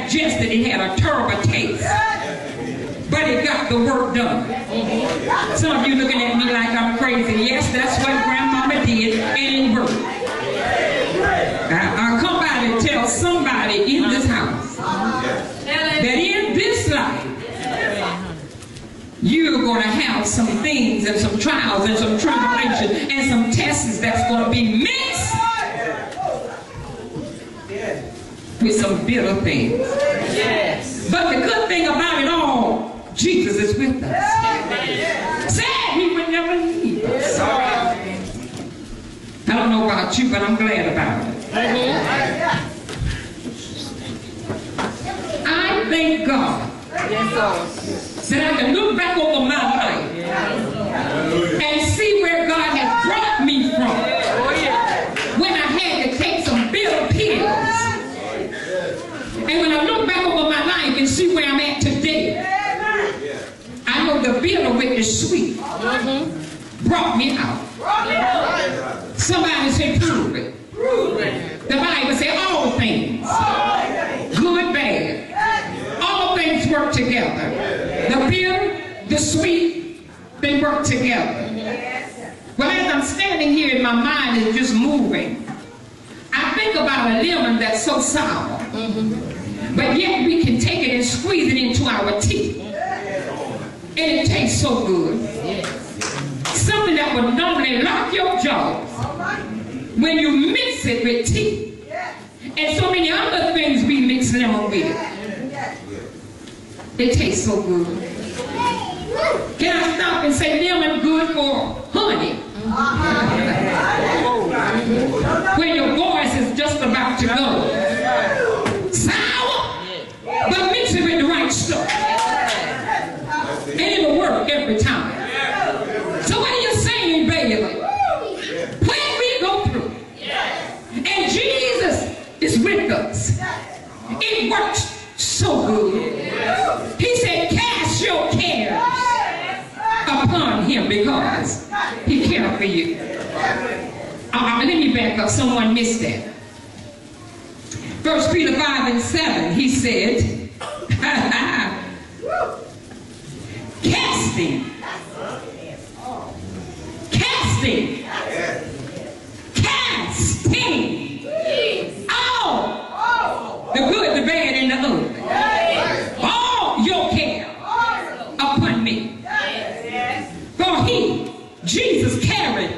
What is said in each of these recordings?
digested. It had a terrible taste. But it got the work done. Some of you looking at me like I'm crazy. Yes, that's what grandmama did, and it worked. I'll come by and tell somebody in this house that in this life, you're going to have some things and some trials and some tribulations and some tests that's going to be mixed with some bitter things. Yes. But the good thing about it all, Jesus is with us. Sad he would never leave us. I don't know about you, but I'm glad about it. I thank God that I can look back over my life and see where God has brought me from when I had to take some bitter pills. And when I look back over my life and see where I'm at today, I know the bitter with the sweet brought me out. Somebody say prove it. The Bible says all things, good, bad, all things work together. The bitter, the sweet, they work together. Well, as I'm standing here and my mind is just moving, I think about a lemon that's so sour, but yet we can take it and squeeze it into our teeth, and it tastes so good. Something that would normally lock your jaw, when you mix it with tea, and so many other things we mix lemon with, it tastes so good. Can I stop and say lemon good for honey? When your voice is just about to go sour, but mix it with the right stuff, and it'll work every time. So what are you saying, baby? When we go through, and Jesus is with us, it works so good. He said, cast your cares upon him because he cares for you. Let me back up. Someone missed that. 1 Peter 5 and 7, he said, casting all the good, the bad, and the ugly, all your care upon me. For he, Jesus, carried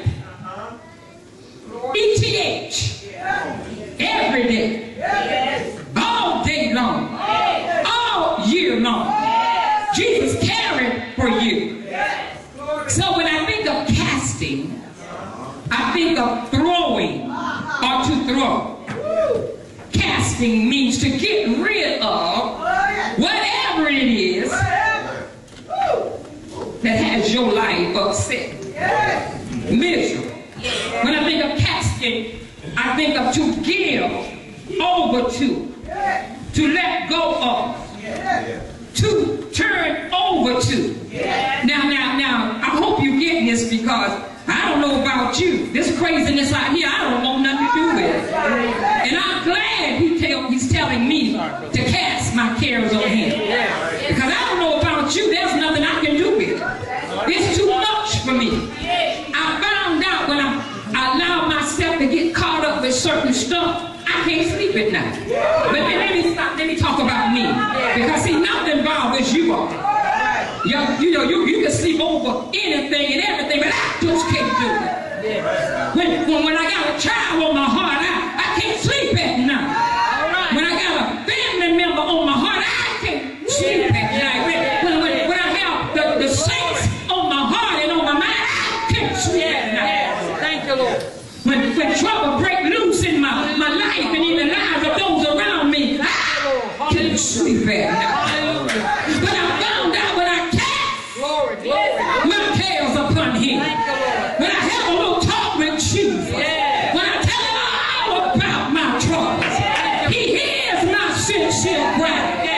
ETH every day, all day long, all year long. Jesus carried for you. So when I think of casting, I think of throwing or to throw. Casting means to get rid of whatever it is that has your life upset, miserable. When I think of casting, I think of to give over to let go of, to turn over to. Now, I hope you're getting this, because I don't know about you. This craziness out here, I don't want nothing to do with it. And I'm glad he's telling me to cast my cares on him. Because I don't know about you, there's nothing I can do with it. It's too much for me. I found out when I allow myself to get caught up with certain stuff, I can't sleep at night. But let me talk about me. Because see, nothing bothers you all. You can sleep over anything and everything, but I just can't do it. When I got a child on my heart, I can't sleep at night. When I got a family member on my heart, I can't sleep at night. When I have the saints on my heart and on my mind, I can't sleep at night. Thank you, Lord. When trouble breaks loose in my life and in the lives of those around me, I can't sleep at night. But I found out when I cast my cares upon him, when I have a little talk with Jesus, when I tell him all about my troubles, he hears my sincere cry.